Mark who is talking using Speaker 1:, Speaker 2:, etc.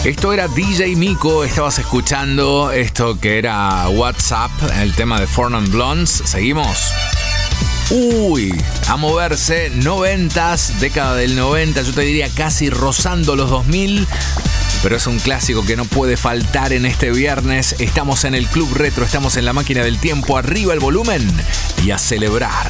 Speaker 1: Esto era DJ Miko, estabas escuchando esto que era WhatsApp, el tema de Four Non Blondes. Seguimos. Uy, a moverse, 90s, década del 90, yo te diría casi rozando los 2000, pero es un clásico que no puede faltar en este viernes. Estamos en el Club Retro, estamos en la máquina del tiempo, arriba el volumen y a celebrar.